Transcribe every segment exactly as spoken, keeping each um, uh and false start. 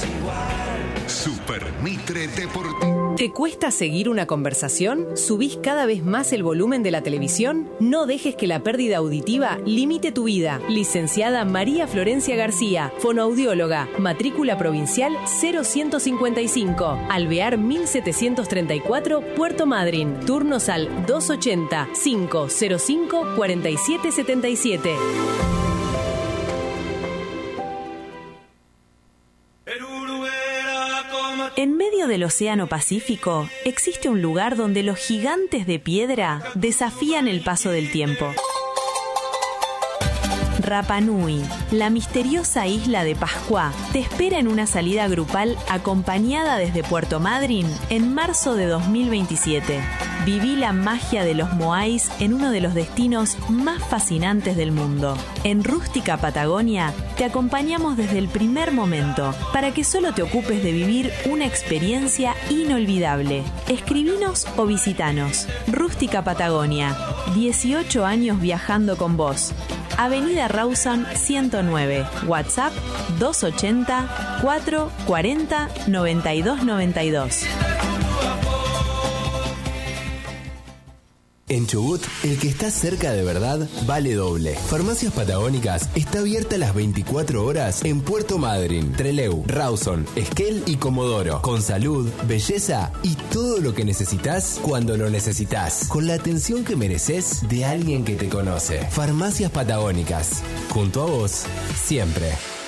Super Mitre Deportivo. ¿Te cuesta seguir una conversación? ¿Subís cada vez más el volumen de la televisión? No dejes que la pérdida auditiva limite tu vida. Licenciada María Florencia García, fonoaudióloga, matrícula provincial cero ciento cincuenta y cinco, Alvear mil setecientos treinta y cuatro, Puerto Madryn. Turnos al doscientos ochenta, quinientos cinco, cuarenta y siete setenta y siete. En medio del Océano Pacífico existe un lugar donde los gigantes de piedra desafían el paso del tiempo. Rapa Nui, la misteriosa isla de Pascua, te espera en una salida grupal acompañada desde Puerto Madryn en marzo de dos mil veintisiete. Viví la magia de los moais en uno de los destinos más fascinantes del mundo. En Rústica Patagonia te acompañamos desde el primer momento para que solo te ocupes de vivir una experiencia inolvidable. Escribinos o visitanos. Rústica Patagonia, dieciocho años viajando con vos. Avenida Rawson ciento nueve, WhatsApp doscientos ochenta, cuatrocientos cuarenta, noventa y dos noventa y dos. En Chubut, el que está cerca de verdad vale doble. Farmacias Patagónicas está abierta las veinticuatro horas en Puerto Madryn, Trelew, Rawson, Esquel y Comodoro. Con salud, belleza y todo lo que necesitas cuando lo necesitas. Con la atención que mereces de alguien que te conoce. Farmacias Patagónicas. Junto a vos, siempre.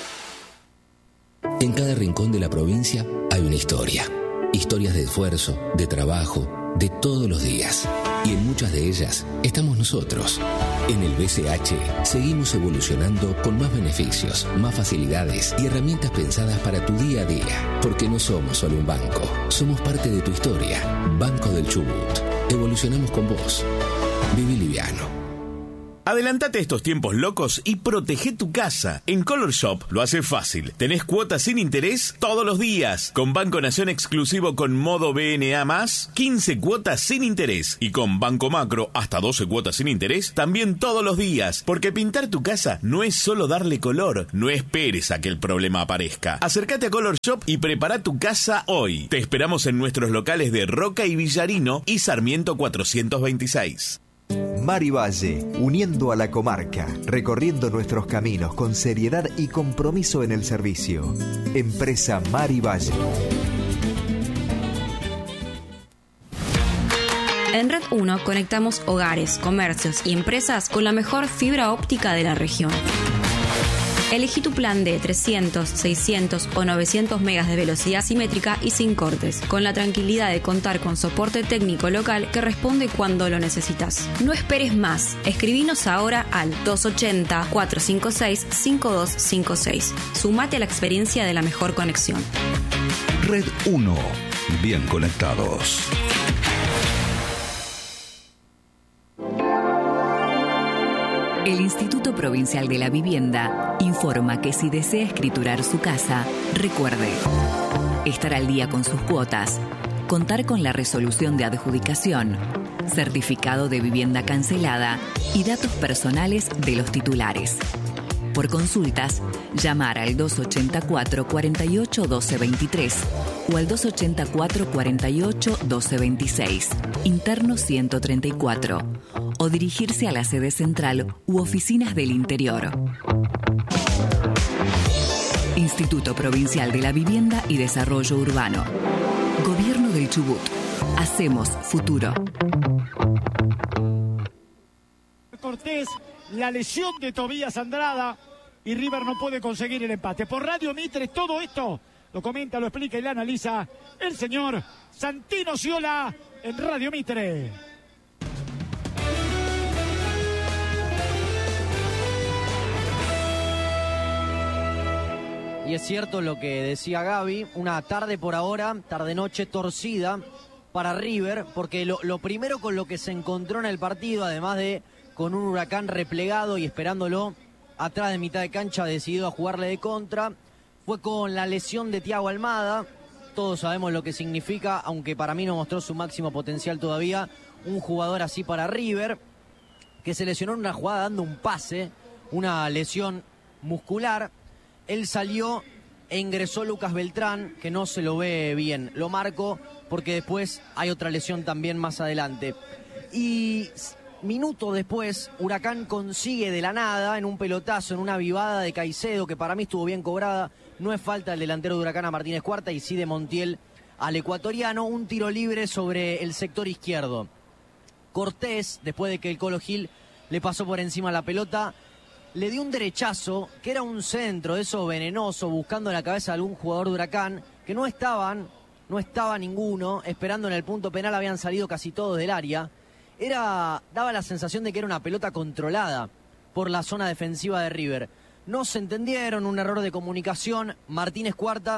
En cada rincón de la provincia hay una historia. Historias de esfuerzo, de trabajo, de todos los días. Y en muchas de ellas estamos nosotros. En el B C H seguimos evolucionando con más beneficios, más facilidades y herramientas pensadas para tu día a día. Porque no somos solo un banco, somos parte de tu historia. Banco del Chubut. Evolucionamos con vos. Viví liviano. Adelantate estos tiempos locos y protege tu casa. En Color Shop lo hace fácil. Tenés cuotas sin interés todos los días. Con Banco Nación exclusivo con modo B N A más, quince cuotas sin interés. Y con Banco Macro, hasta doce cuotas sin interés, también todos los días. Porque pintar tu casa no es solo darle color. No esperes a que el problema aparezca. Acércate a Color Shop y prepara tu casa hoy. Te esperamos en nuestros locales de Roca y Villarino y Sarmiento cuatrocientos veintiséis. Mari Valle, uniendo a la comarca, recorriendo nuestros caminos con seriedad y compromiso en el servicio. Empresa Mari Valle. En Red uno conectamos hogares, comercios y empresas con la mejor fibra óptica de la región. Elegí tu plan de trescientos, seiscientos o novecientos megas de velocidad simétrica y sin cortes, con la tranquilidad de contar con soporte técnico local que responde cuando lo necesitas. No esperes más. Escribinos ahora al dos ochenta, cuatrocientos cincuenta y seis, cincuenta y dos cincuenta y seis. Sumate a la experiencia de la mejor conexión. Red uno. Bien conectados. El Instituto Provincial de la Vivienda informa que si desea escriturar su casa, recuerde estar al día con sus cuotas, contar con la resolución de adjudicación, certificado de vivienda cancelada y datos personales de los titulares. Por consultas, llamar al doscientos ochenta y cuatro, cuarenta y ocho, doce veintitrés o al doscientos ochenta y cuatro, cuarenta y ocho, doce veintiséis, interno ciento treinta y cuatro, o dirigirse a la sede central u oficinas del interior. Instituto Provincial de la Vivienda y Desarrollo Urbano. Gobierno del Chubut. Hacemos futuro. Cortés, la lesión de Tobías Andrada y River no puede conseguir el empate. Por Radio Mitre, todo esto lo comenta, lo explica y lo analiza el señor Santino Ciola en Radio Mitre. Y es cierto lo que decía Gaby, una tarde por ahora, tarde-noche torcida para River, porque lo, lo primero con lo que se encontró en el partido, además de con un Huracán replegado y esperándolo atrás de mitad de cancha, decidido a jugarle de contra, fue con la lesión de Thiago Almada. Todos sabemos lo que significa, aunque para mí no mostró su máximo potencial todavía, un jugador así para River, que se lesionó en una jugada dando un pase, una lesión muscular. Él salió e ingresó Lucas Beltrán, que no se lo ve bien. Lo marco porque después hay otra lesión también más adelante. Y minuto después, Huracán consigue de la nada, en un pelotazo, en una vivada de Caicedo, que para mí estuvo bien cobrada, no es falta del delantero de Huracán a Martínez Cuarta, y sí de Montiel al ecuatoriano, un tiro libre sobre el sector izquierdo. Cortés, después de que el Colo Gil le pasó por encima la pelota, le dio un derechazo, que era un centro, eso venenoso, buscando la cabeza de algún jugador de Huracán, que no estaban, no estaba ninguno, esperando en el punto penal, habían salido casi todos del área. Era, daba la sensación de que era una pelota controlada por la zona defensiva de River. No se entendieron, un error de comunicación. Martínez Cuarta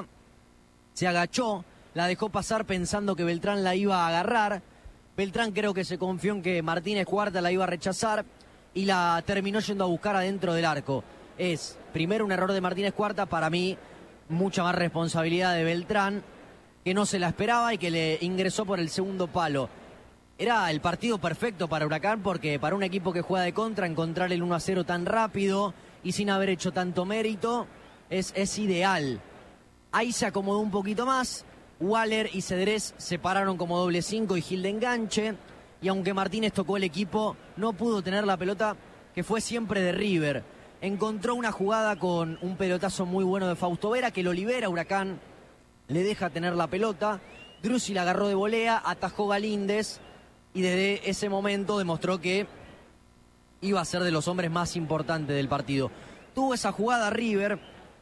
se agachó, la dejó pasar pensando que Beltrán la iba a agarrar. Beltrán creo que se confió en que Martínez Cuarta la iba a rechazar y la terminó yendo a buscar adentro del arco. Es primero un error de Martínez Cuarta, para mí mucha más responsabilidad de Beltrán, que no se la esperaba y que le ingresó por el segundo palo. Era el partido perfecto para Huracán, porque para un equipo que juega de contra, encontrar el uno a cero tan rápido y sin haber hecho tanto mérito es, es ideal. Ahí se acomodó un poquito más. Waller y Cedrés se pararon como doble cinco y Gil de enganche. Y aunque Martínez tocó el equipo, no pudo tener la pelota, que fue siempre de River. Encontró una jugada con un pelotazo muy bueno de Fausto Vera, que lo libera. Huracán le deja tener la pelota. Drussi la agarró de volea, atajó Galíndez. Y desde ese momento demostró que iba a ser de los hombres más importantes del partido. Tuvo esa jugada River,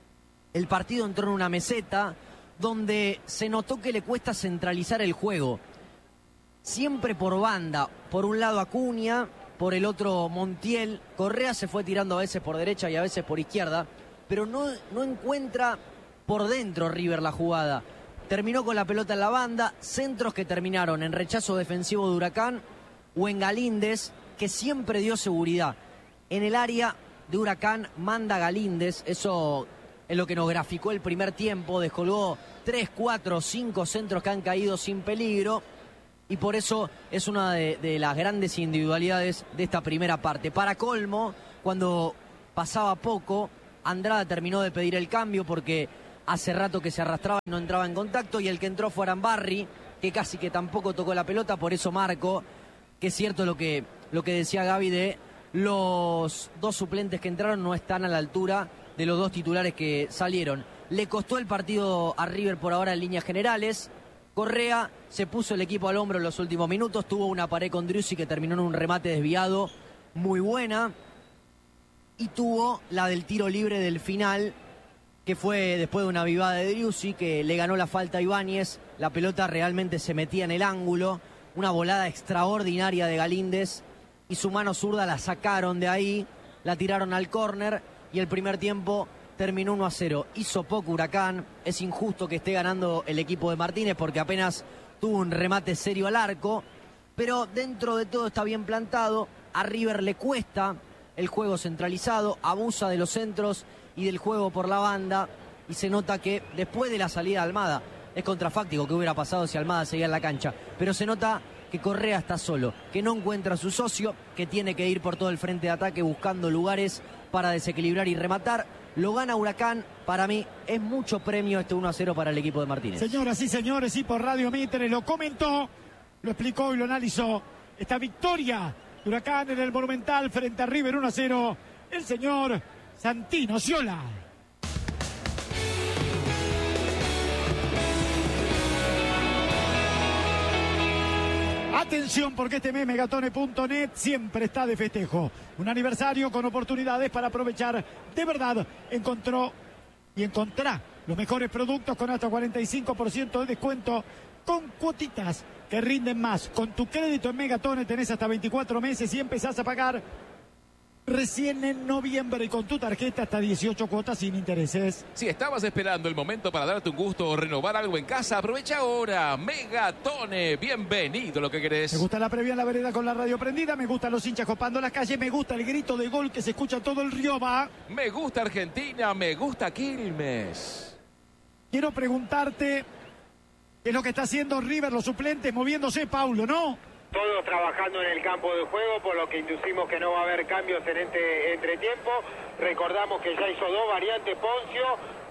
el partido entró en una meseta donde se notó que le cuesta centralizar el juego. Siempre por banda, por un lado Acuña, por el otro Montiel. Correa se fue tirando a veces por derecha y a veces por izquierda, pero no, no encuentra por dentro River la jugada. Terminó con la pelota en la banda, centros que terminaron en rechazo defensivo de Huracán o en Galíndez, que siempre dio seguridad. En el área de Huracán manda Galíndez, eso es lo que nos graficó el primer tiempo, descolgó tres, cuatro, cinco centros que han caído sin peligro, y por eso es una de, de las grandes individualidades de esta primera parte. Para colmo, cuando pasaba poco, Andrada terminó de pedir el cambio porque hace rato que se arrastraba y no entraba en contacto, y el que entró fue Arambarri, que casi que tampoco tocó la pelota, por eso marco, que es cierto lo que, lo que decía Gaby de los dos suplentes que entraron no están a la altura de los dos titulares que salieron. Le costó el partido a River por ahora en líneas generales. Correa se puso el equipo al hombro en los últimos minutos, tuvo una pared con Drussi que terminó en un remate desviado muy buena, y tuvo la del tiro libre del final, que fue después de una vivada de Drussi, que le ganó la falta a Ibáñez. La pelota realmente se metía en el ángulo, una volada extraordinaria de Galíndez, y su mano zurda la sacaron de ahí, la tiraron al córner, y el primer tiempo terminó uno a cero. Hizo poco Huracán, es injusto que esté ganando el equipo de Martínez, porque apenas tuvo un remate serio al arco, pero dentro de todo está bien plantado. A River le cuesta el juego centralizado, abusa de los centros y del juego por la banda, y se nota que después de la salida de Almada, es contrafáctico que hubiera pasado si Almada seguía en la cancha, pero se nota que Correa está solo, que no encuentra a su socio, que tiene que ir por todo el frente de ataque buscando lugares para desequilibrar y rematar. Lo gana Huracán, para mí es mucho premio este uno a cero para el equipo de Martínez. Señoras y señores, y por Radio Mitre lo comentó, lo explicó y lo analizó, esta victoria de Huracán en el Monumental frente a River uno a cero, el señor Santino Sciola. Atención, porque este mes Megatone punto net siempre está de festejo. Un aniversario con oportunidades para aprovechar. De verdad, encontró y encontrá los mejores productos con hasta cuarenta y cinco por ciento de descuento, con cuotitas que rinden más. Con tu crédito en Megatone tenés hasta veinticuatro meses y empezás a pagar recién en noviembre, y con tu tarjeta hasta dieciocho cuotas sin intereses. Si estabas esperando el momento para darte un gusto o renovar algo en casa, aprovecha ahora. Megatone, bienvenido lo que querés. Me gusta la previa en la vereda con la radio prendida, me gustan los hinchas copando las calles, me gusta el grito de gol que se escucha todo el río va. Me gusta Argentina, me gusta Quilmes. Quiero preguntarte qué es lo que está haciendo River, los suplentes moviéndose, Paulo, ¿no? Todos trabajando en el campo de juego, por lo que inducimos que no va a haber cambios en este entretiempo. Recordamos que ya hizo dos variantes Poncio,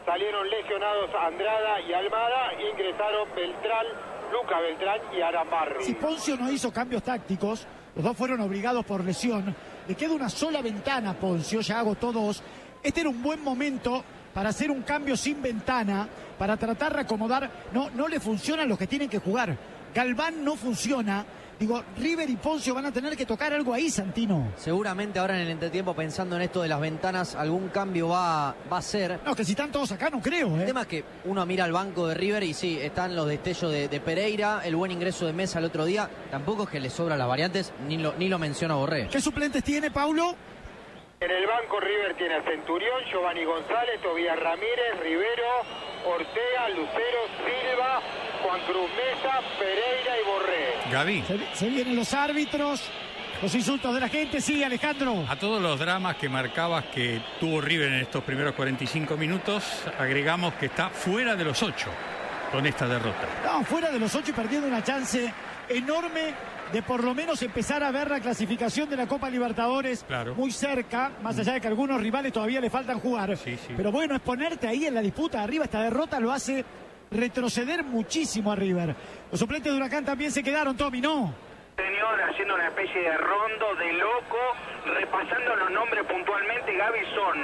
salieron lesionados Andrada y Almada, ingresaron Beltrán, Luca Beltrán y Arambarri. Si Poncio no hizo cambios tácticos, los dos fueron obligados por lesión, le queda una sola ventana a Poncio, ya agotó dos. Este era un buen momento para hacer un cambio sin ventana, para tratar de acomodar. No, no le funcionan los que tienen que jugar. Galván no funciona. Digo, River y Poncio van a tener que tocar algo ahí, Santino. Seguramente ahora en el entretiempo, pensando en esto de las ventanas, algún cambio va, va a ser. No, que si están todos acá no creo, ¿eh? El tema es que uno mira al banco de River y sí, están los destellos de, de Pereira, el buen ingreso de Mesa el otro día. Tampoco es que le sobran las variantes, ni lo, ni lo menciona Borré. ¿Qué suplentes tiene, Paulo? En el banco River tiene a Centurión, Giovanni González, Tobías Ramírez, Rivero, Ortega, Lucero, Silva, Juan Cruz Mesa, Pereira y Borré. Gaby. Se, se vienen los árbitros, los insultos de la gente. Sí, Alejandro. A todos los dramas que marcabas que tuvo River en estos primeros cuarenta y cinco minutos, agregamos que está fuera de los ocho con esta derrota. No, fuera de los ocho y perdiendo una chance enorme de por lo menos empezar a ver la clasificación de la Copa Libertadores, claro, muy cerca, más allá de que algunos rivales todavía le faltan jugar. Sí, sí. Pero bueno, es ponerte ahí en la disputa arriba. Esta derrota lo hace retroceder muchísimo a River. Los suplentes de Huracán también se quedaron, Tommy, ¿no? Señor, haciendo una especie de rondo de loco, repasando los nombres puntualmente, Gaby, son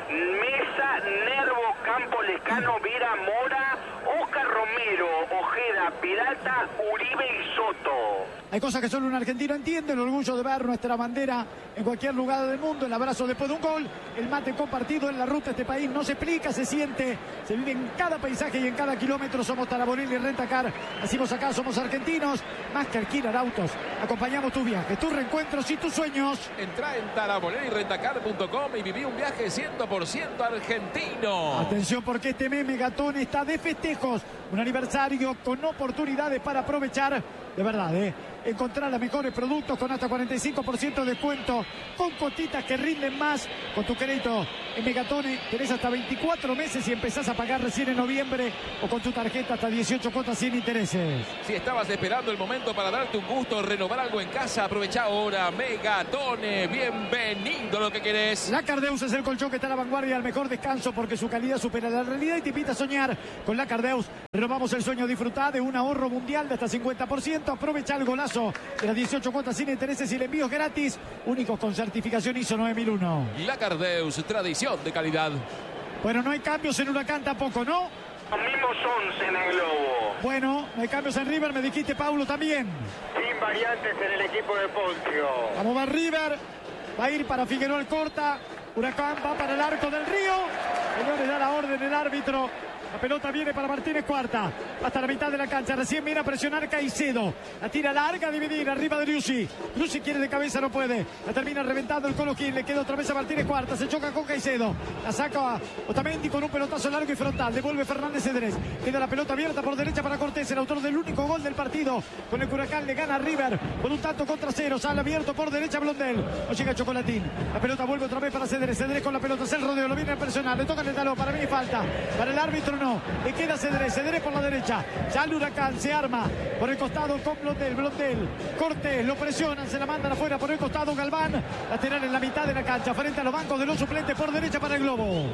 Mesa, Nervo, Campo, Lescano, Vira, Mora, Oscar Romero, Ojeda, Pirata, Uribe y Soto. Hay cosas que solo un argentino entiende: el orgullo de ver nuestra bandera en cualquier lugar del mundo, el abrazo después de un gol, el mate compartido en la ruta. Este país no se explica, se siente, se vive en cada paisaje y en cada kilómetro. Somos Taraboril y Rentacar, decimos acá, somos argentinos, más que alquilar autos. Acompañamos tus viajes, tus reencuentros y tus sueños. Entra en taraboril y rentacar punto com y viví un viaje cien por ciento argentino. Atención, porque este mes Megatón está de festejos, un aniversario con oportunidades para aprovechar. De verdad, ¿eh? Encontrar los mejores productos con hasta cuarenta y cinco por ciento de descuento, con cuotitas que rinden más. Con tu crédito en Megatone tenés hasta veinticuatro meses y empezás a pagar recién en noviembre, o con tu tarjeta hasta dieciocho cuotas sin intereses. Si estabas esperando el momento para darte un gusto, renovar algo en casa, aprovecha ahora. Megatone, bienvenido lo que querés. La Cardeus es el colchón que está a la vanguardia del mejor descanso, porque su calidad supera la realidad y te invita a soñar. Con la Cardeus renovamos el sueño. Disfrutá de un ahorro mundial de hasta cincuenta por ciento. Aprovecha el golazo de las dieciocho cuotas sin intereses y el envío es gratis, únicos con certificación I S O nueve mil uno. La Cardeus, tradición de calidad. Bueno, no hay cambios en Huracán tampoco, ¿no? Los mismos once en el globo. Bueno, no hay cambios en River, me dijiste, Paulo, también. Sin variantes en el equipo de Poncio. Vamos, va River, va a ir para Figueroa Alcorta. Huracán va para el arco del Río. Señores, da la orden el árbitro. La pelota viene para Martínez Cuarta, hasta la mitad de la cancha. Recién viene a presionar Caicedo. La tira larga a dividir, arriba de Liusi. Liusi quiere de cabeza, no puede. La termina reventando el Colo Gil. Le queda otra vez a Martínez Cuarta. Se choca con Caicedo. La saca a Otamendi con un pelotazo largo y frontal. Devuelve Fernández Cedrés. Queda la pelota abierta por derecha para Cortés, el autor del único gol del partido. Con el Huracán le gana a River por un tanto contra cero. Sale abierto por derecha Blondel. No llega Chocolatín. La pelota vuelve otra vez para Cedrés. Cedrés con la pelota. Es el rodeo. Lo viene a presionar. Le toca el talón. Para mí falta. Para el árbitro no. Le queda Cedrés, Cedrés por la derecha. Ya el Huracán se arma por el costado con Blondel, Blondel, Cortés, lo presionan, se la mandan afuera por el costado Galván. Lateral en la mitad de la cancha, frente a los bancos de los suplentes por derecha para el Globo.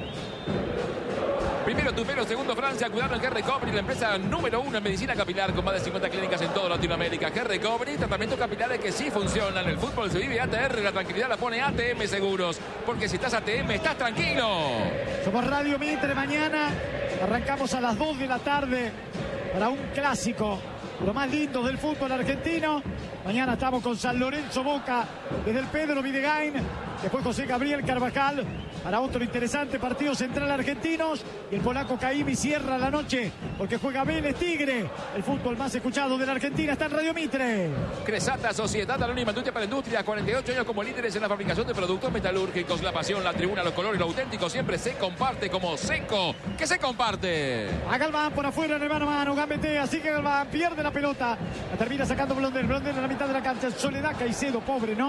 Primero Tupelo, segundo Francia, cuidado en G-Recovery, la empresa número uno en medicina capilar con más de cincuenta clínicas en toda Latinoamérica. G-Recovery, tratamientos capilares que sí funcionan. El fútbol se vive A T R, la tranquilidad la pone A T M Seguros, porque si estás A T M estás tranquilo. Somos Radio Mitre, mañana arrancamos a las dos de la tarde para un clásico, lo más lindo del fútbol argentino. Mañana estamos con San Lorenzo Boca desde el Pedro Videgain. Después José Gabriel Carvajal para otro interesante partido central argentinos. Y el polaco Caimi cierra la noche porque juega Vélez Tigre. El fútbol más escuchado de la Argentina está en Radio Mitre. Cresata, Sociedad Anónima Industria para Industria, cuarenta y ocho años como líderes en la fabricación de productos metalúrgicos. La pasión, la tribuna, los colores, lo auténtico siempre se comparte como Seco, que se comparte. A Galván por afuera en el mano a mano, gambetea, así que Galván pierde la pelota. La termina sacando Blondel, Blondel en la mitad de la cancha. Soledad Caicedo, pobre, ¿no?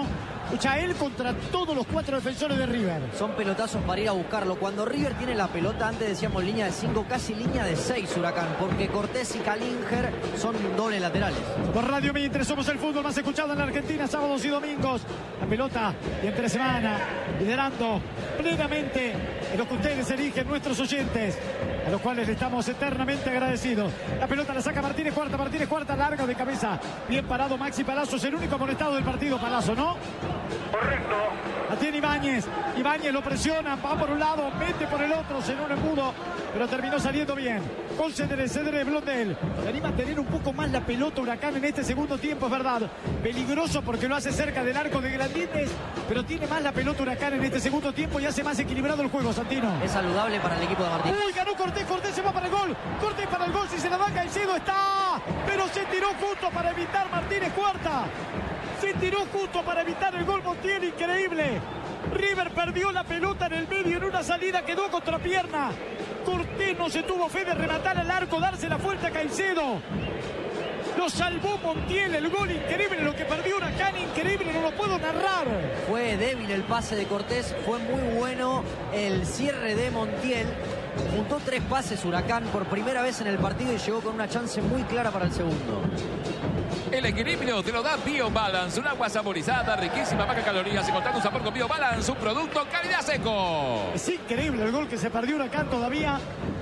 Escucha, él contra todos los cuatro defensores de River. Son pelotazos para ir a buscarlo. Cuando River tiene la pelota, antes decíamos línea de cinco, casi línea de seis, Huracán, porque Cortés y Kalinger son dobles laterales. Por Radio Mitre somos el fútbol más escuchado en la Argentina, sábados y domingos. La pelota y entre semana, liderando plenamente en lo que ustedes eligen, nuestros oyentes, a los cuales le estamos eternamente agradecidos. La pelota la saca Martínez Cuarta, Martínez Cuarta, larga de cabeza. Bien parado Maxi Palazzo, es el único amonestado del partido, Palazzo, ¿no? Correcto. La tiene Ibáñez. Ibáñez lo presiona, va por un lado, mete por el otro, se no le pudo, pero terminó saliendo bien. Con Cedré, Cedré, Blondel. Se anima a tener un poco más la pelota Huracán en este segundo tiempo, es verdad. Peligroso porque lo hace cerca del arco de Grandines, pero tiene más la pelota Huracán en este segundo tiempo y hace más equilibrado el juego, Santino. Es saludable para el equipo de Martínez. Uy, ganó Cortés, Cortés se va para el gol. Cortés para el gol, si se la da Caicedo está, pero se tiró justo para evitar Martínez Cuarta. Se tiró justo para evitar el gol Montiel, increíble. River perdió la pelota en el medio, en una salida quedó contra pierna. Cortés no se tuvo fe de rematar al arco, darse la vuelta a Caicedo. Lo salvó Montiel, el gol increíble, lo que perdió Huracán, increíble, no lo puedo narrar. Fue débil el pase de Cortés, fue muy bueno el cierre de Montiel. Juntó tres pases Huracán por primera vez en el partido y llegó con una chance muy clara para el segundo. El equilibrio te lo da BioBalance, un agua saborizada, riquísima, baja calorías y contando un sabor con BioBalance, un producto calidad seco. Es increíble el gol que se perdió Huracán todavía.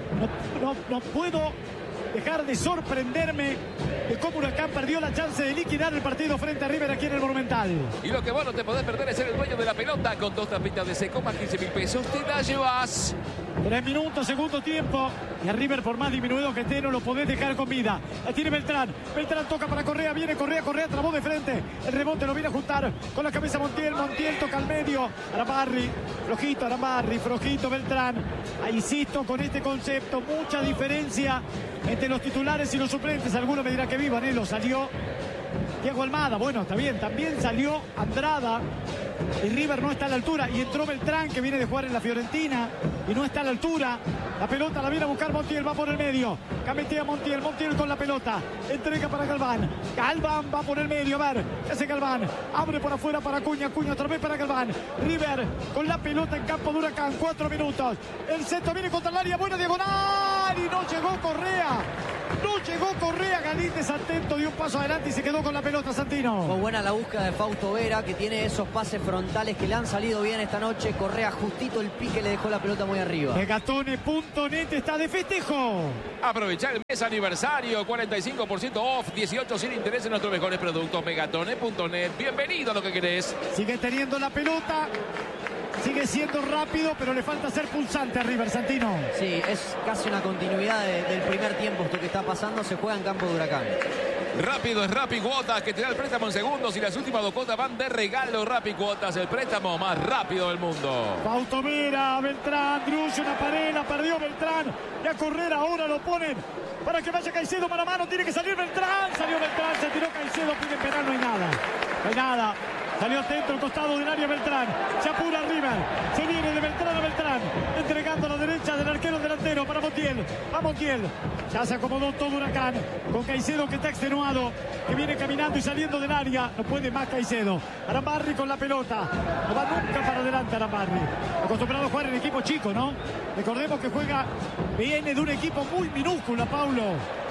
No, no, no puedo dejar de sorprenderme de cómo Huracán perdió la chance de liquidar el partido frente a River aquí en el Monumental. Y lo que vos no te podés perder es ser el dueño de la pelota. Con dos tapitas de seco más quince mil pesos te la llevas. Tres minutos, segundo tiempo. Y a River, por más disminuido que esté, no lo podés dejar con vida. La tiene Beltrán. Beltrán toca para Correa. Viene Correa, Correa trabó de frente. El rebote lo viene a juntar con la cabeza Montiel. Montiel toca al medio. Arambarri. Flojito Arambarri. Flojito Beltrán. Ahí insisto con este concepto. Mucha diferencia entre los titulares y los suplentes. Alguno me dirá que viva, Nelo. Salió Diego Almada. Bueno, está bien. También salió Andrada. Y River no está a la altura. Y entró Beltrán, que viene de jugar en la Fiorentina. Y no está a la altura. La pelota la viene a buscar Montiel. Va por el medio. Cametea Montiel. Montiel con la pelota. Entrega para Galván. Galván va por el medio. A ver. ¿Qué hace Galván? Abre por afuera para Acuña. Acuña otra vez para Galván. River con la pelota en campo de Huracán. Cuatro minutos. El centro viene contra el área. Buena diagonal. Y no llegó Correa. No llegó Correa. Galíndez atento. Dio un paso adelante y se quedó con la pelota, Santino. Fue buena la búsqueda de Fausto Vera, que tiene esos pases frontales que le han salido bien esta noche. Correa justito el pique, le dejó la pelota muy arriba. Megatone punto net está de festejo. Aprovechar el mes aniversario, cuarenta y cinco por ciento off, dieciocho sin interés en nuestros mejores productos. Megatone punto net. Bienvenido a lo que querés. Sigue teniendo la pelota. Sigue siendo rápido, pero le falta ser pulsante a River, Santino. Sí, es casi una continuidad de, del primer tiempo esto que está pasando. Se juega en campo de Huracán. Rápido es Rappi Cuotas, que te da el préstamo en segundos y las últimas dos cuotas van de regalo. Rappi Cuotas, el préstamo más rápido del mundo. Fausto Vera, Beltrán, Drussi, una pared, la perdió Beltrán. Y a correr ahora lo ponen para que vaya Caicedo mano a mano. Tiene que salir Beltrán. Salió Beltrán, se tiró Caicedo, pide penal, no hay nada. No hay nada. Salió atento al costado del área Beltrán. Se apura River. Se viene de Beltrán a Beltrán. Entregando a la derecha del arquero delantero para Montiel. A Montiel. Ya se acomodó todo Huracán. Con Caicedo que está extenuado. Que viene caminando y saliendo del área. No puede más Caicedo. Arambarri con la pelota. No va nunca para adelante Arambarri. Acostumbrado a jugar en equipo chico, ¿no? Recordemos que juega. Viene de un equipo muy minúsculo, Paulo.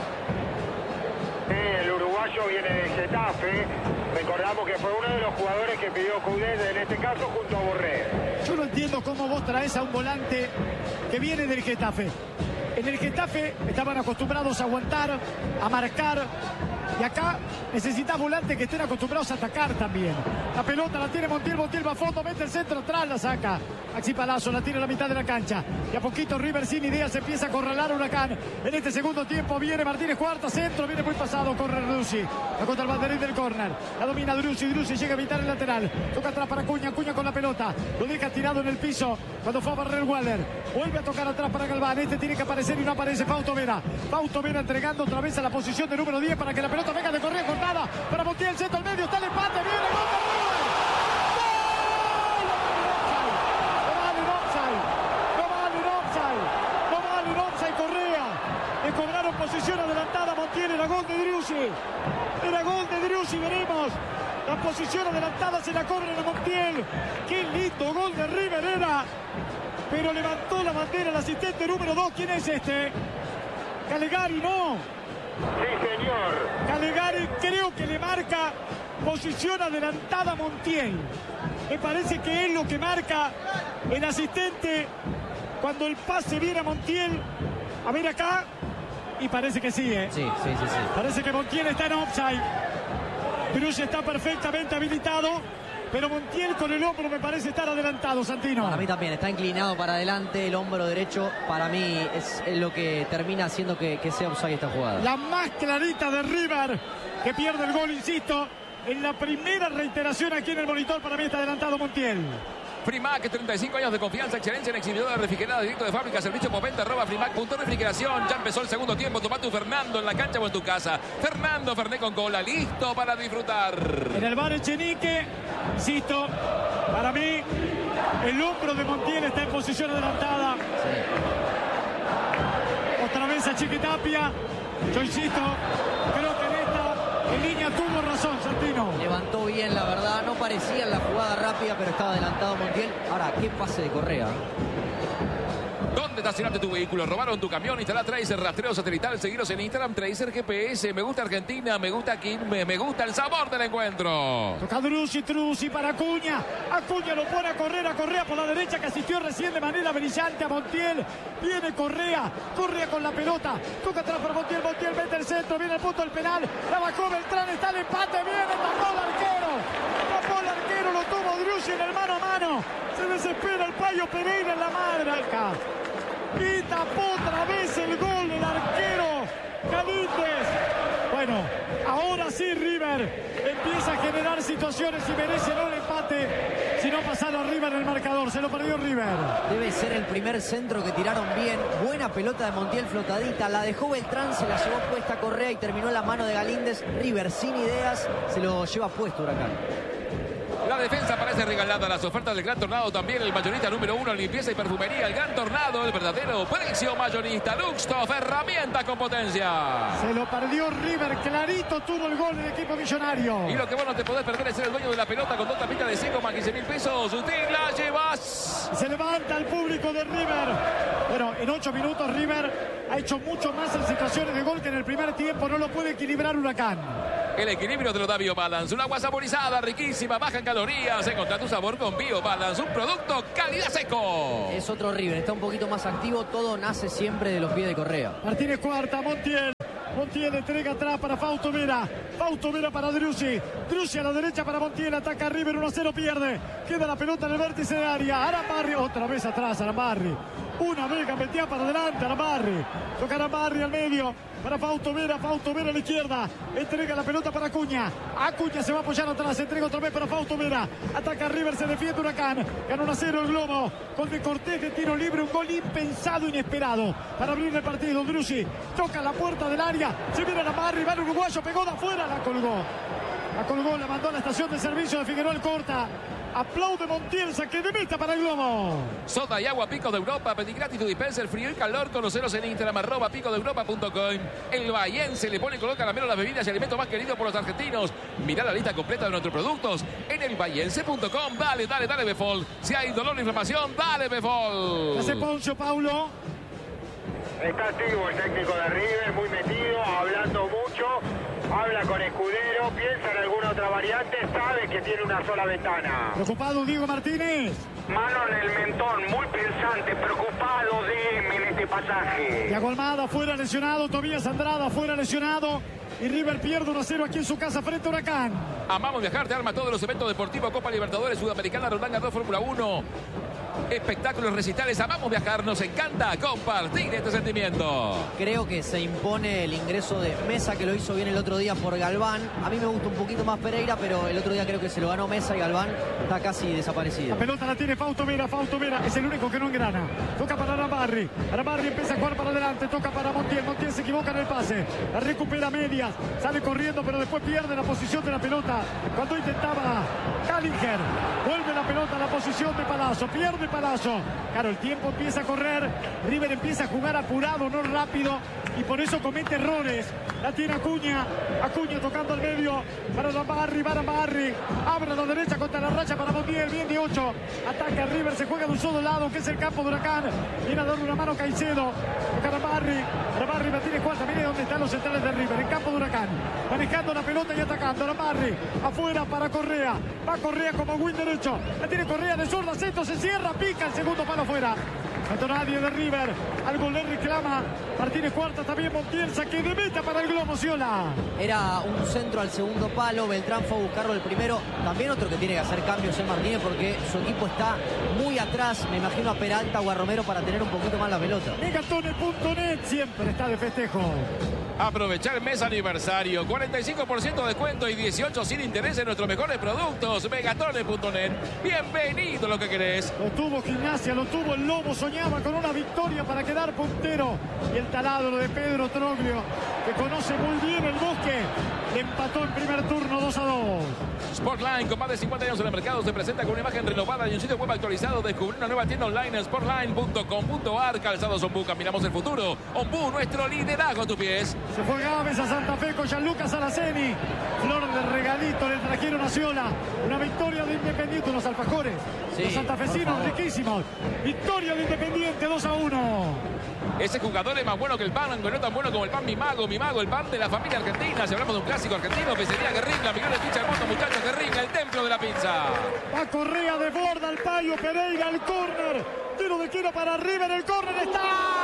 El uruguayo viene de Getafe. Recordamos que fue uno de los jugadores que pidió Coudet, en este caso junto a Borré. Yo no entiendo cómo vos traes a un volante que viene del Getafe. En el Getafe estaban acostumbrados a aguantar, a marcar. Y acá necesitas volantes que estén acostumbrados a atacar también. La pelota la tiene Montiel, Montiel va a fondo, mete el centro atrás, la saca. Maxi Palazzo la tira a la mitad de la cancha. Y a poquito River sin ideas se empieza a acorralar Huracán. En este segundo tiempo viene Martínez Cuarta, centro, viene muy pasado, corre Drussi. La contra el banderín del córner. La domina Drussi, Drussi llega a evitar el lateral. Toca atrás para Acuña, Acuña con la pelota. Lo deja tirado en el piso cuando fue a barrer Waller. Vuelve a tocar atrás para Galván. Este tiene que aparecer y no aparece Fausto Vera. Fausto Vera entregando otra vez a la posición de número diez para que la pelota venga de correa cortada. Para Montiel, centro al medio, está el empate, viene el gol de River. Posición adelantada Montiel, era gol de Drussi, era gol de Drussi, veremos La posición adelantada se la cobran a Montiel. Qué lindo gol de River era. Pero levantó la bandera el asistente número dos. ¿Quién es este? Calegari, no. Sí, señor. Calegari creo que le marca posición adelantada a Montiel. Me parece que es lo que marca el asistente cuando el pase viene a Montiel. A ver acá. Y parece que sí, ¿eh? Sí, sí, sí, sí. Parece que Montiel está en offside. Cruz está perfectamente habilitado. Pero Montiel con el hombro me parece estar adelantado, Santino. Para mí también, está inclinado para adelante, el hombro derecho. Para mí es lo que termina haciendo que, que sea offside esta jugada. La más clarita de River, que pierde el gol, insisto. En la primera reiteración aquí en el monitor, para mí está adelantado Montiel. Frimac, treinta y cinco años de confianza, excelencia en exhibidor de refrigerada directo de fábrica, servicio Poventa, arroba Frimac, punto refrigeración. Ya empezó el segundo tiempo, toma tu Fernando en la cancha o en tu casa. Fernando Fernet con cola, listo para disfrutar. En el bar Echenique, insisto, para mí el hombro de Montiel está en posición adelantada. Sí. Otra vez a Chiquitapia. Yo insisto, creo que en esta en línea tuvo razón Santino. Levantó bien, la verdad, no parecía en la jugada rápida, pero estaba adelantado Montiel. Ahora, qué pase de Correa. ¿Dónde estacionaste tu vehículo? ¿Robaron tu camión? Instala Tracer, rastreo satelital, seguiros en Instagram, Tracer G P S. Me gusta Argentina, me gusta Quilmes, me gusta el sabor del encuentro. Toca Drusi, Drusi para Acuña. Acuña lo pone a correr, a Correa por la derecha, que asistió recién de manera brillante a Montiel. Viene Correa, Correa con la pelota. Toca atrás para Montiel, Montiel mete el centro, viene el punto del penal. La bajó Beltrán, está el empate, viene, tapó el arquero. Tapó el arquero, lo tuvo Drusi en el mano a mano. Se desespera el Payo Pereira en la madre acá. Y tapó otra vez el gol el arquero Galíndez. Bueno, ahora sí River empieza a generar situaciones y merece no el empate, sino pasar arriba en el marcador. Se lo perdió River. Debe ser el primer centro que tiraron bien. Buena pelota de Montiel flotadita. La dejó Beltrán, se la llevó puesta Correa y terminó en la mano de Galíndez. River sin ideas, se lo lleva puesto Huracán. La defensa parece regalada. Las ofertas del Gran Tornado también. El mayorista número uno en limpieza y perfumería. El Gran Tornado, el verdadero precio mayorista. Luxtoff, herramienta con potencia. Se lo perdió River. Clarito tuvo el gol del equipo millonario. Y lo que vos no te podés perder es ser el dueño de la pelota con dos tapitas de seco más quince mil pesos. Tú te la llevas. Se levanta el público de River. Bueno, en ocho minutos River ha hecho mucho más en situaciones de gol que en el primer tiempo. No lo puede equilibrar Huracán. El equilibrio te lo da BioBalance. Un agua saborizada, riquísima, baja en calorías. Encontrá tu sabor con BioBalance. Un producto calidad seco. Es otro River, está un poquito más activo. Todo nace siempre de los pies de Correa. Martínez cuarta, Montiel. Montiel entrega atrás para Fausto Vera. Fausto Vera para Drusi. Drusi a la derecha para Montiel. Ataca a River, uno a cero pierde. Queda la pelota en el vértice de área. Arambarri, otra vez atrás Arambarri. Una vez metía para adelante Arambarri. Toca Arambarri al medio. Para Fausto Vera, Fausto Vera a la izquierda. Entrega la pelota para Acuña. Acuña se va a apoyar atrás. Entrega otra vez para Fausto Vera. Ataca a River, se defiende Huracán. Gana uno a cero el Globo. Gol de Cortés de tiro libre. Un gol impensado, inesperado. Para abrir el partido. Drusi toca la puerta del área. Se viene Arambarri. Va el uruguayo. Pegó de afuera. La colgó. La colgó. La mandó a la estación de servicio de Figueroa el Corta. Aplaude Montiel, saque de meta para el Globo. Soda y agua Pico de Europa. Pedí gratis tu dispenser, frío y calor. Conoceros en Instagram, arroba pico de europa punto com. El bahiense le pone y coloca la mano las bebidas y alimentos más queridos por los argentinos. Mirá la lista completa de nuestros productos en el bahiense punto com. Dale, dale, dale, Befol. Si hay dolor o inflamación, dale, Befol. Hace Poncio, Paulo. Está activo el técnico de River, muy metido, hablando mucho. Habla con Escudero, piensa en alguna otra variante, sabe que tiene una sola ventana. Preocupado Diego Martínez. Mano en el mentón, muy pensante, preocupado de M en este pasaje. Thiago Almada fuera lesionado, Tobías Andrada fuera lesionado. Y River pierde uno a cero aquí en su casa frente a Huracán. Amamos viajar, te arma todos los eventos deportivos, Copa Libertadores, Sudamericana, Roland Garros, Fórmula uno. Espectáculos, recitales, amamos viajar, nos encanta compartir este sentimiento. Creo que se impone el ingreso de Mesa, que lo hizo bien el otro día por Galván. A mí me gusta un poquito más Pereira, pero el otro día creo que se lo ganó Mesa y Galván está casi desaparecido. La pelota la tiene Fausto Vera, Fausto Vera es el único que no engrana. Toca para Arambarri, Arambarri empieza a jugar para adelante, toca para Montiel, Montiel se equivoca en el pase. La recupera medias. Sale corriendo, pero después pierde la posición de la pelota. Cuando intentaba Callinger. Vuelve la pelota a la posición de Palazzo. Pierde Palazzo. Claro, el tiempo empieza a correr. River empieza a jugar apurado, no rápido. Y por eso comete errores. La tiene Acuña. Acuña tocando al medio. Para Lambarri, para Lambarri. Abre a la derecha contra la raya para Montiel. Bien de ocho. Ataca River. Se juega de un solo lado, que es el campo de Huracán. Viene a darle una mano Caicedo. Toca Lambarri. Lambarri Martínez Cuarta. Mire dónde están los centrales de River. En campo de Huracán. Manejando la pelota y atacando. Lambarri. Afuera para Correa. Va Correa como win derecho. La tiene Correa de zurda. Centro se cierra. Pica el segundo palo afuera. No nadie de River. Algo le reclama Martínez Cuarta, también Montiel. Saque de meta para el Globo Ciola. Era un centro al segundo palo. Beltrán fue a buscarlo el primero. También otro que tiene que hacer cambios en Martínez porque su equipo está muy atrás. Me imagino a Peralta o a Romero para tener un poquito más la pelota. Megatone punto net siempre está de festejo. Aprovechar el mes aniversario, cuarenta y cinco por ciento de descuento y dieciocho sin interés en nuestros mejores productos. Megatone punto net. Bienvenido a lo que querés. Lo tuvo Gimnasia, lo tuvo el Lobo. Soñaba con una victoria para quedar puntero. Y el taladro de Pedro Troglio, que conoce muy bien el Bosque, le empató en primer turno dos a dos. Sportline, con más de cincuenta años en el mercado, se presenta con una imagen renovada y un sitio web actualizado. Descubrir una nueva tienda online en sportline punto com punto ar. Calzados Ombú, caminamos el futuro. Ombú, nuestro liderazgo a tus pies. Se fue Gávez a Santa Fe con Gianluca Salaceni. Flor de regalito le trajeron a Ciola. Una victoria de Independiente, unos alfajores. Sí, los santafesinos riquísimos. Victoria de Independiente, dos a uno. Ese jugador es más bueno que el pan, no tan bueno como el pan Mi Mago. Mi Mago, el pan de la familia argentina. Si hablamos de un clásico argentino, pizzería Guerrín, la mejor pizza del mundo, muchachos. Guerrín, el templo de la pizza. Va Correa de borda al Payo Pereira, al córner. Tiro de quiero para River, el córner está.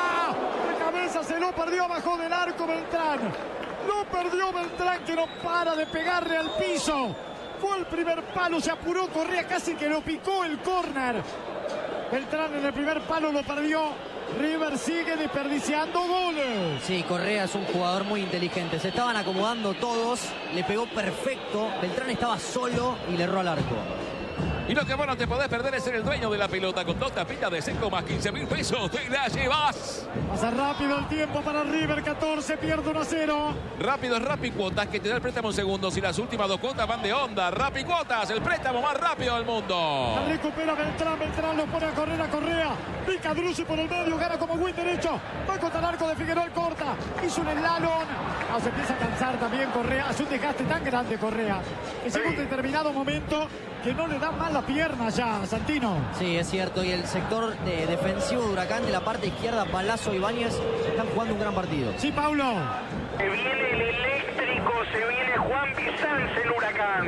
De cabeza se lo perdió abajo del arco Beltrán. Lo perdió Beltrán, que no para de pegarle al piso. Fue el primer palo, se apuró Correa, casi que lo picó el córner. Beltrán en el primer palo lo perdió. River sigue desperdiciando goles. Sí, Correa es un jugador muy inteligente. Se estaban acomodando todos. Le pegó perfecto. Beltrán estaba solo y le erró al arco. Y lo que vos no te podés perder es ser el dueño de la pelota. Con dos tapitas de seco más quince mil pesos. ¡Te la llevas! Pasa rápido el tiempo para River. catorce, pierde uno a cero. Rápido es Rappi Cuotas, que te da el préstamo en segundos. Y las últimas dos cuotas van de onda. Rappi Cuotas, el préstamo más rápido del mundo. La recupera Beltrán. Beltrán lo pone a correr a Correa. Pica Drusi por el medio. Gana como win derecho. Va contra el arco de Figueroa. Corta. Hizo un slalom. No, se empieza a cansar también Correa. Hace un desgaste tan grande Correa. Que llega un determinado momento que no le da mal la pierna ya a Santino. Sí, es cierto. Y el sector de defensivo de Huracán de la parte izquierda, Palazzo y Ibáñez, están jugando un gran partido. Sí, Paulo. Se viene el eléctrico, se viene Juan Bizanz en Huracán.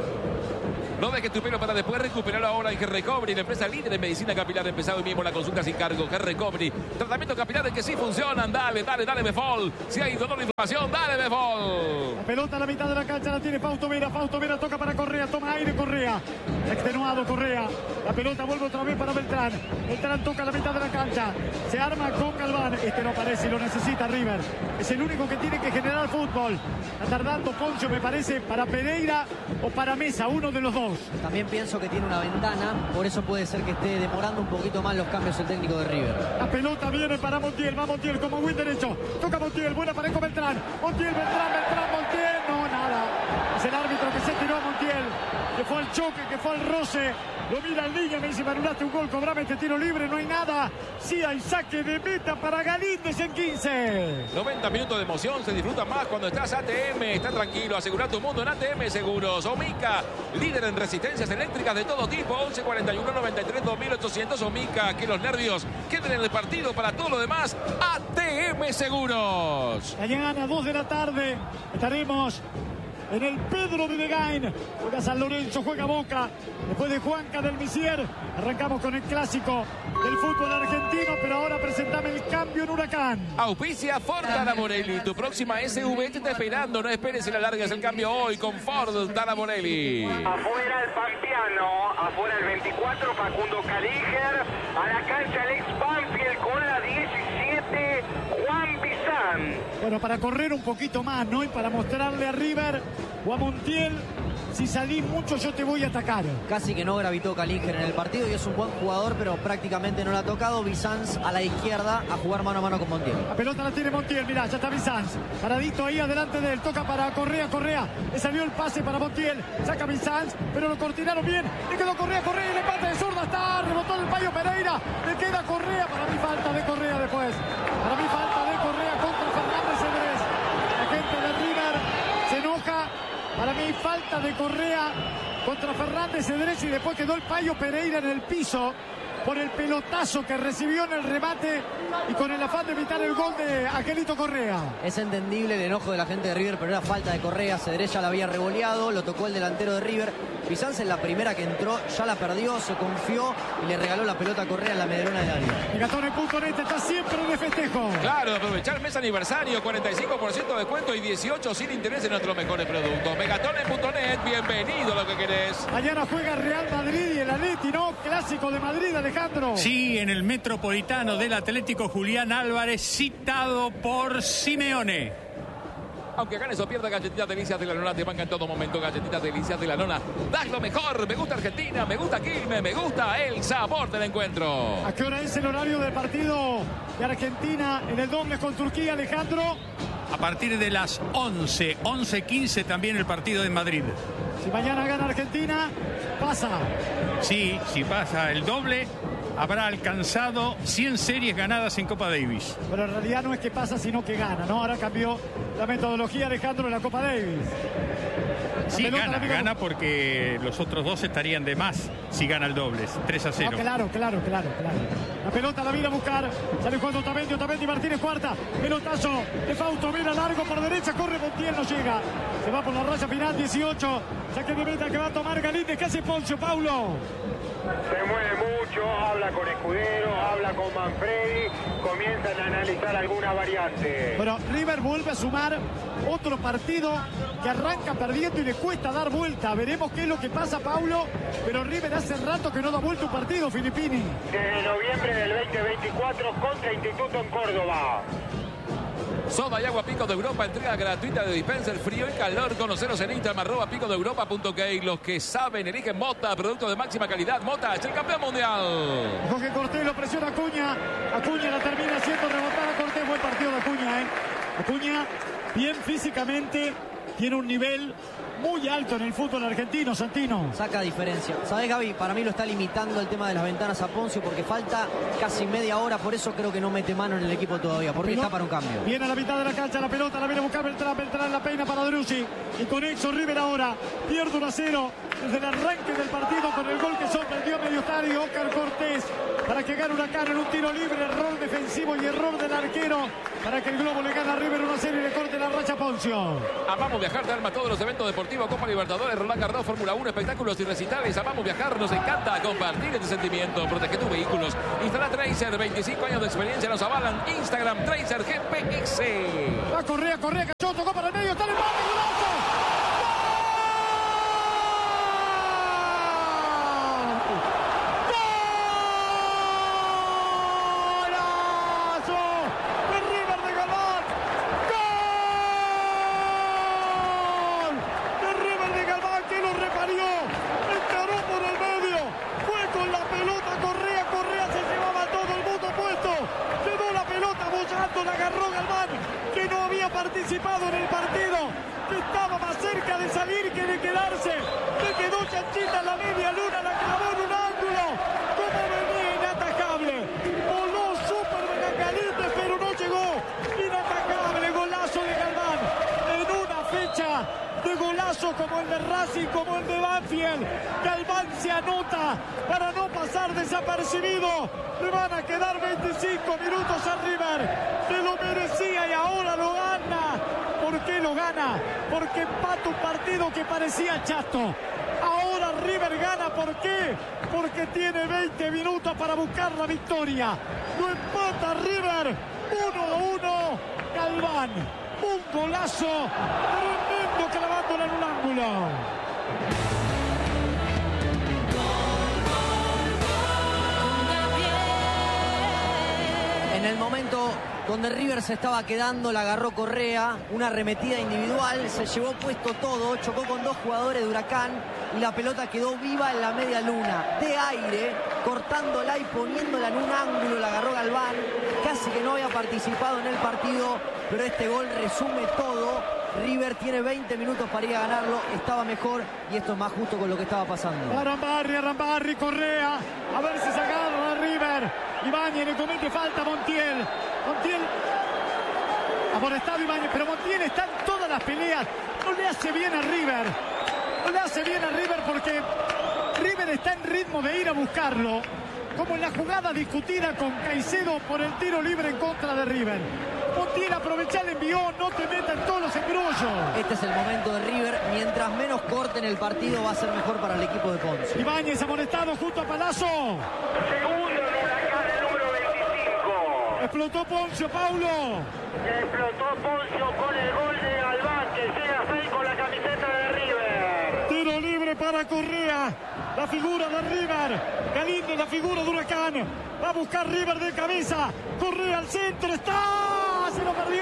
No dejes tu pelo para después recuperarlo ahora en G-Recovery, la empresa líder en medicina capilar. Empezado hoy mismo la consulta sin cargo. G-Recovery, tratamientos capilares que sí funcionan. Dale, dale, dale, Befol. Si hay dolor de inflamación, dale, Befol. La pelota a la mitad de la cancha la tiene Fausto Vera. Fausto Vera toca para Correa, toma aire Correa. Extenuado Correa. La pelota vuelve otra vez para Beltrán. Beltrán toca a la mitad de la cancha. Se arma con Galván. Este no aparece y lo necesita River. Es el único que tiene que generar fútbol. Está tardando Poncho, me parece, para Pereira o para Mesa, uno de los dos. También pienso que tiene una ventana, por eso puede ser que esté demorando un poquito más los cambios el técnico de River. La pelota viene para Montiel, va Montiel como win derecho. Toca Montiel, buena pareja Beltrán. Montiel, Beltrán, Beltrán, Montiel. No, nada. Es el árbitro que se tiró a Montiel, que fue al choque, que fue al roce. Lo mira en línea, me dice, me anulaste un gol, cobrame este tiro libre, no hay nada. Sí hay saque de meta para Galíndez en quince. noventa minutos de emoción, se disfruta más cuando estás A T M. Está tranquilo, asegura tu mundo en A T M Seguros. Omica, líder en resistencias eléctricas de todo tipo. once cuarenta y uno noventa y tres dos mil ochocientos. Omica, que los nervios queden en el partido. Para todo lo demás, A T M Seguros. Mañana, dos de la tarde, estaremos en el Pedro Vilegain. Juega San Lorenzo, juega Boca. Después de Juanca del Misier, arrancamos con el clásico del fútbol argentino, pero ahora presentame el cambio en Huracán. Auspicia Ford Tara Morelli. Tu próxima S U V te está esperando. No esperes y la largas el cambio hoy con Ford Tara Morelli. Afuera el Pampiano, afuera el veinticuatro, Facundo Calíger. A la cancha el ex Banfield con la diecisiete, Juan Bizanz. Bueno, para correr un poquito más, ¿no? Y para mostrarle a River o a Montiel si salís mucho yo te voy a atacar. Casi que no gravitó Kallinger en el partido y es un buen jugador, pero prácticamente no la ha tocado. Bizanz a la izquierda a jugar mano a mano con Montiel. La pelota la tiene Montiel, mirá, ya está Bizanz. Paradito ahí adelante de él, toca para Correa, Correa. Le salió el pase para Montiel, saca Bizanz, pero lo cortinaron bien. Le quedó Correa, Correa y el empate de zurda está. Rebotó el Payo Pereira, le queda Correa. Para mí falta de Correa después. Para mí falta de Correa contra Fernández Cedrés. La gente de River se enoja. Para mí falta de Correa contra Fernández Cedrés y después quedó el Payo Pereira en el piso por el pelotazo que recibió en el remate y con el afán de evitar el gol de Angelito Correa. Es entendible el enojo de la gente de River, pero era falta de Correa. Cedrés ya la había revoleado, lo tocó el delantero de River. Bizanz en la primera que entró ya la perdió, se confió y le regaló la pelota a Correa en la medrona del área. Megatone punto net está siempre de festejo. Claro, aprovechar mes aniversario, cuarenta y cinco por ciento de descuento y dieciocho sin interés en nuestros mejores productos. Megatone punto net, bienvenido a lo que querés. Mañana juega Real Madrid y el Atleti, ¿no? Clásico de Madrid, Alejandro. Sí, en el Metropolitano del Atlético, Julián Álvarez, citado por Simeone. Aunque ganes o pierdas, Galletitas Delicias de la Nona te banca en todo momento. Galletitas Delicias de la Nona, das lo mejor. Me gusta Argentina, me gusta Quilmes, me gusta el sabor del encuentro. ¿A qué hora es el horario del partido de Argentina en el doble con Turquía, Alejandro? A partir de las once, once quince también el partido en Madrid. Si mañana gana Argentina, pasa. Sí, si pasa el doble, habrá alcanzado cien series ganadas en Copa Davis. Pero en realidad no es que pasa, sino que gana, ¿no? Ahora cambió la metodología, Alejandro, en la Copa Davis. La sí, pelota, gana, la gana porque los otros dos estarían de más si gana el doble, tres a cero. No, claro, claro, claro, claro. La pelota la viene a buscar, sale jugando Otamendi, Otamendi, Martínez cuarta, pelotazo de Fausto, mira largo por derecha, corre Montiel, no llega. Se va por la raya final, dieciocho, saque de meta que va a tomar Galíndez, ¿qué hace Poncio, Paulo? Se mueve mucho, habla con Escudero, habla con Manfredi, comienzan a analizar alguna variante. Bueno, River vuelve a sumar otro partido que arranca perdiendo y le cuesta dar vuelta. Veremos qué es lo que pasa, Paulo, pero River hace rato que no da vuelta un partido, Filippini. Desde noviembre del veinte veinticuatro contra Instituto en Córdoba. Soda y agua Pico de Europa, entrega gratuita de dispenser frío y calor. Conoceros en Instagram, arroba pico de europa punto k. Los que saben, eligen Mota, producto de máxima calidad. Mota es el campeón mundial. Jorge Cortés lo presiona Acuña. Acuña la termina haciendo rebotar a Cortés. Buen partido de Acuña, ¿eh? Acuña, bien físicamente, tiene un nivel muy alto en el fútbol argentino, Santino. Saca diferencia. ¿Sabés, Gaby? Para mí lo está limitando el tema de las ventanas a Poncio porque falta casi media hora, por eso creo que no mete mano en el equipo todavía, porque está para un cambio. Viene a la mitad de la cancha la pelota, la viene a buscar Beltrán, Beltrán la peina para Drussi. Y con eso River ahora pierde uno a cero desde el arranque del partido con el gol que sorprendió a medio estadio. Óscar Cortés para que gane Huracán en un tiro libre, error defensivo y error del arquero para que el Globo le gane a River uno a cero y le corte la racha a Poncio. Amamos viajar, te arma todos los eventos deportivos, Copa Libertadores, Roland Garros, Fórmula uno, espectáculos y recitales. Amamos viajar, nos encanta compartir este sentimiento. Protege tus vehículos. Instala Tracer, veinticinco años de experiencia nos avalan. Instagram Tracer G P S. Va Correa, Correa, cachó, tocó para el medio, está en el empate, golazo. La agarró Galván, que no había participado en el partido, que estaba más cerca de salir que de quedarse. Le quedó chanchita en la media luna, la clavó en un ángulo. Como venía inatajable. Voló súper mega caliente, pero no llegó. Inatacable, golazo de Galván. En una fecha de golazo como el de Racing, como el de Banfield. Galván se anota para no pasar desapercibido. Le van a quedar veinticinco minutos a River. Se lo merecía y ahora lo gana. ¿Por qué lo gana? Porque empata un partido que parecía chato. Ahora River gana. ¿Por qué? Porque tiene veinte minutos para buscar la victoria. Lo empata River. uno a uno. Galván. Un golazo tremendo clavándola en un ángulo. En el momento donde River se estaba quedando, la agarró Correa, una arremetida individual, se llevó puesto todo, chocó con dos jugadores de Huracán y la pelota quedó viva en la media luna, de aire, cortándola y poniéndola en un ángulo, la agarró Galván, casi que no había participado en el partido, pero este gol resume todo. River tiene veinte minutos para ir a ganarlo, estaba mejor y esto es más justo con lo que estaba pasando. Arambarri, Arambarri, Correa, a ver si se agarra a River. Ibáñez le comete falta a Montiel. Montiel, amonestado Ibáñez, pero Montiel está en todas las peleas. No le hace bien a River. No le hace bien a River porque River está en ritmo de ir a buscarlo. Como en la jugada discutida con Caicedo por el tiro libre en contra de River. Montiel, aprovecha el envío, no te metas en todos los embrollos. Este es el momento de River. Mientras menos corten el partido va a ser mejor para el equipo de Ponce. Ibáñez amonestado junto a Palazzo. Segundo en Huracán, el número veinticinco. Explotó Poncio, Paulo. Explotó Poncio con el gol de Galván, que llega a seis con la camiseta de River. Tiro libre para Correa. La figura de River. Galíndez, la figura de Huracán. Va a buscar River de cabeza. Correa al centro. ¡Está! Se lo perdió.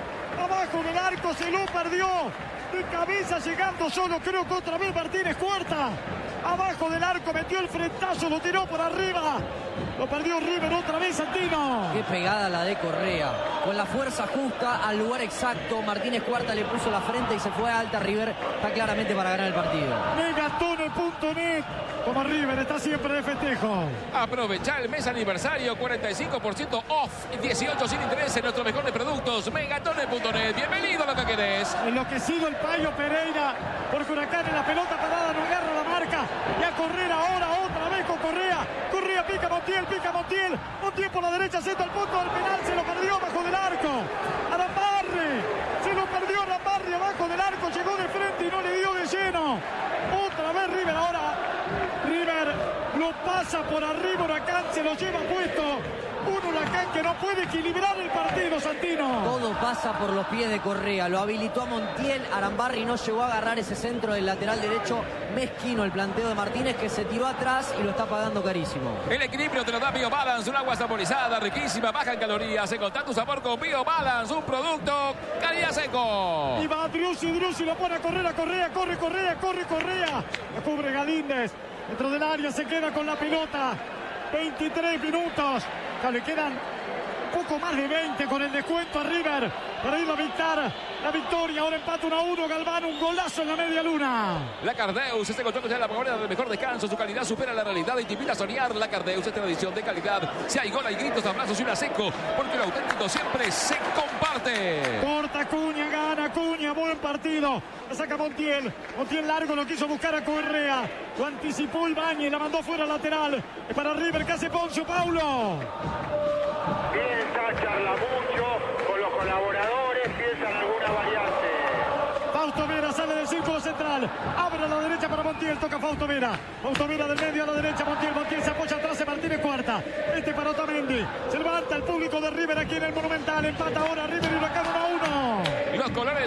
Abajo del arco se lo perdió. De cabeza llegando solo, creo que otra vez Martínez Cuarta. Abajo del arco metió el frentazo, lo tiró por arriba. Lo perdió River otra vez, Santino. Qué pegada la de Correa. Con la fuerza justa al lugar exacto. Martínez Cuarta le puso la frente y se fue a alta. River está claramente para ganar el partido. Megatone punto net. Como River está siempre de festejo. Aprovecha el mes aniversario, cuarenta y cinco por ciento off, dieciocho sin interés en nuestro mejor de productos, megatone punto net. Bienvenido a lo que querés. Enloquecido el Payo Pereira, porque Huracán en la pelota parada no agarra la marca. Y a correr ahora otra vez con Correa. Correa pica Montiel, pica Montiel. Montiel por la derecha, centro al punto del penal, se lo perdió bajo del arco. Arambarri, se lo perdió Arambarri abajo del arco, llegó de frente y no le dio de lleno. Otra vez River ahora. River lo pasa por arriba, Huracán se lo lleva puesto. Un Huracán que no puede equilibrar el partido, Santino. Todo pasa por los pies de Correa. Lo habilitó a Montiel. Arambarri no llegó a agarrar ese centro del lateral derecho. Mezquino el planteo de Martínez, que se tiró atrás y lo está pagando carísimo. El equilibrio te lo da BioBalance, un agua saborizada, riquísima, baja en calorías. Encontrá tu sabor con BioBalance, un producto calidad seco. Y va Driussi, Driussi lo pone a correr a Correa, corre Correa, corre Correa. La cubre Galíndez. Dentro del área se queda con la pelota. veintitrés minutos. Ya le quedan poco más de veinte con el descuento a River para ir a dictar la victoria. Ahora empata uno a uno. Galván, un golazo en la media luna. La Cardeus, este colchón que ya la primera del mejor descanso. Su calidad supera la realidad y te invita a soñar. La Cardeus es tradición de calidad. Si hay gol, hay gritos, abrazos y una seco, porque lo auténtico siempre se comparte. Corta Acuña, gana Acuña, buen partido. La saca Montiel. Montiel largo, lo quiso buscar a Correa. Lo anticipó Ibáñez, la mandó fuera lateral. Es para River, que hace Poncio, Paulo. Piensa, charla mucho con los colaboradores, piensa en alguna variante. Fausto Vera sale del círculo central, abre a la derecha para Montiel, toca Fausto Vera. Fausto Vera del medio a la derecha, Montiel, Montiel se apoya atrás de Martínez Cuarta. Este para Otamendi, se levanta el público de River aquí en el Monumental, empata ahora River y Huracán uno a uno. Los colores